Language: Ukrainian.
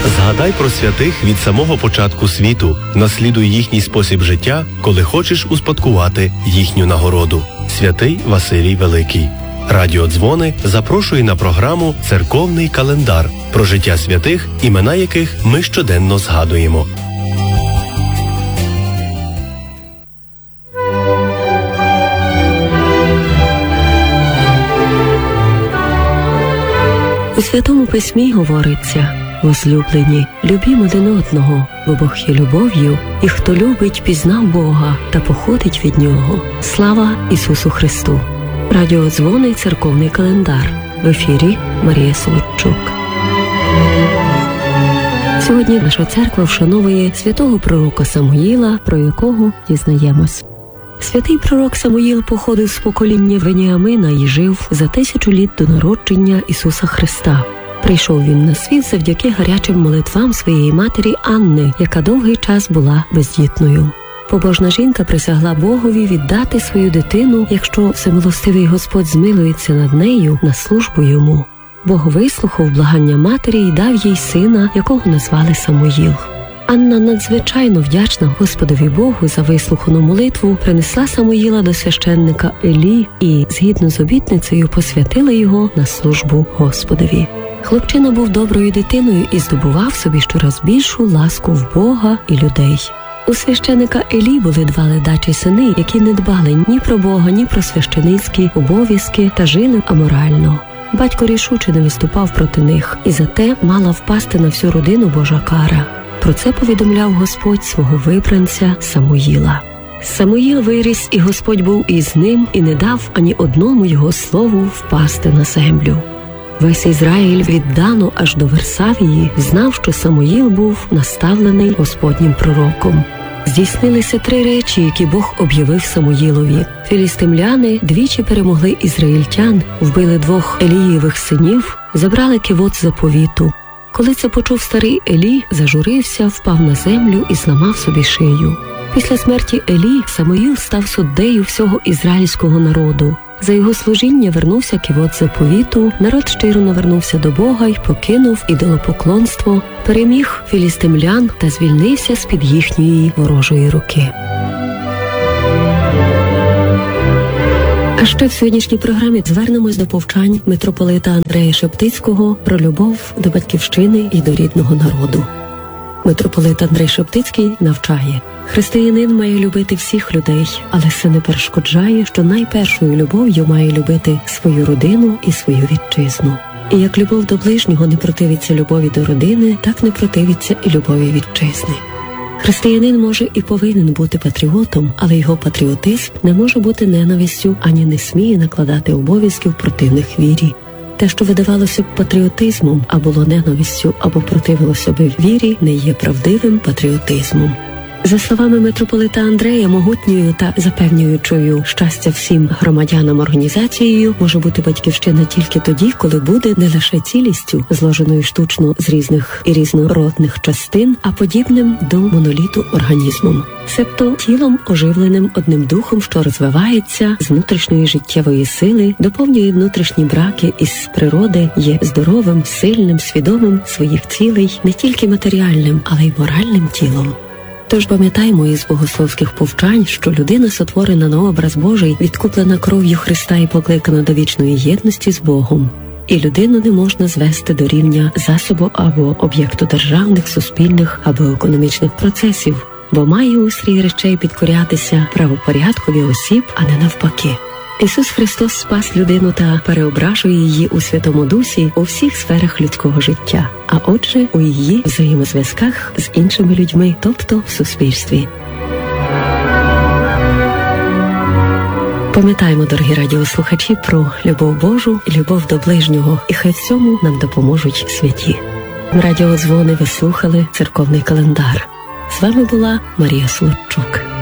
Згадай про святих від самого початку світу. Наслідуй їхній спосіб життя, коли хочеш успадкувати їхню нагороду. Святий Василій Великий. Радіо Дзвони запрошує на програму «Церковний календар» про життя святих, імена яких ми щоденно згадуємо. У Святому Письмі говориться: «Возлюблені, любім один одного, бо Бог є любов'ю, і хто любить, пізнав Бога та походить від Нього. Слава Ісусу Христу!» Радіо Дзвони, церковний календар. В ефірі Марія Солодчук. Сьогодні наша церква вшановує святого пророка Самуїла, про якого дізнаємось. Святий пророк Самуїл походив з покоління Веніамина і жив за 1000 літ до народження Ісуса Христа. Прийшов він на світ завдяки гарячим молитвам своєї матері Анни, яка довгий час була бездітною. Побожна жінка присягла Богові віддати свою дитину, якщо всемилостивий Господь змилується над нею, на службу йому. Бог вислухав благання матері і дав їй сина, якого назвали Самуїл. Анна надзвичайно вдячна Господові Богу за вислухану молитву, принесла Самуїла до священника Елі і, згідно з обітницею, посвятила його на службу Господові. Хлопчина був доброю дитиною і здобував собі щораз більшу ласку в Бога і людей. У священика Елі були 2 ледачі сини, які не дбали ні про Бога, ні про священицькі обов'язки та жили аморально. Батько рішуче не виступав проти них, і за те мала впасти на всю родину Божа кара. Про це повідомляв Господь свого вибранця Самуїла. Самуїл виріс, і Господь був із ним, і не дав ані одному його слову впасти на землю. Весь Ізраїль від Дану аж до Версавії знав, що Самуїл був наставлений Господнім пророком. Здійснилися 3 речі, які Бог об'явив Самуїлові. Філістимляни двічі перемогли ізраїльтян, вбили 2 Елієвих синів, забрали кивот заповіту. Коли це почув старий Елі, зажурився, впав на землю і зламав собі шию. Після смерті Елі Самуїл став суддею всього ізраїльського народу. За його служіння вернувся кивот заповіту, народ щиро навернувся до Бога й покинув ідолопоклонство, переміг філістимлян та звільнився з-під їхньої ворожої руки. А ще в сьогоднішній програмі звернемось до повчань митрополита Андрея Шептицького про любов до батьківщини і до рідного народу. Митрополит Андрей Шептицький навчає: християнин має любити всіх людей, але це не перешкоджає, що найпершою любов'ю має любити свою родину і свою вітчизну. І як любов до ближнього не противиться любові до родини, так не противиться і любові вітчизни. Християнин може і повинен бути патріотом, але його патріотизм не може бути ненавистю, ані не сміє накладати обов'язків противних вірі. Те, що видавалося б патріотизмом, а було ненавистю або противилося б вірі, не є правдивим патріотизмом. За словами митрополита Андрея, могутньою та запевнюючою щастя всім громадянам організацією може бути батьківщина тільки тоді, коли буде не лише цілістю, зложеною штучно з різних і різнородних частин, а подібним до моноліту організмом. Себто тілом, оживленим одним духом, що розвивається з внутрішньої життєвої сили, доповнює внутрішні браки із природи, є здоровим, сильним, свідомим своїх цілей, не тільки матеріальним, але й моральним тілом. Тож пам'ятаємо із богословських повчань, що людина сотворена на образ Божий, відкуплена кров'ю Христа і покликана до вічної єдності з Богом. І людину не можна звести до рівня засобу або об'єкту державних, суспільних або економічних процесів, бо має устрій речей підкорятися правопорядкові осіб, а не навпаки. Ісус Христос спас людину та переображує її у Святому Дусі у всіх сферах людського життя, а отже у її взаємозв'язках з іншими людьми, тобто в суспільстві. Пам'ятаємо, дорогі радіослухачі, про любов Божу і любов до ближнього, і хай в цьому нам допоможуть святі. Радіо Дзвони ви слухали «Церковний календар». З вами була Марія Солодчук.